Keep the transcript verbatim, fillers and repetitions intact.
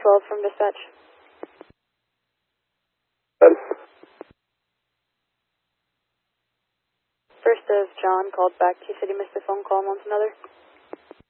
twelve from dispatch. Good. First of John called back. He said he missed a phone call amongst another.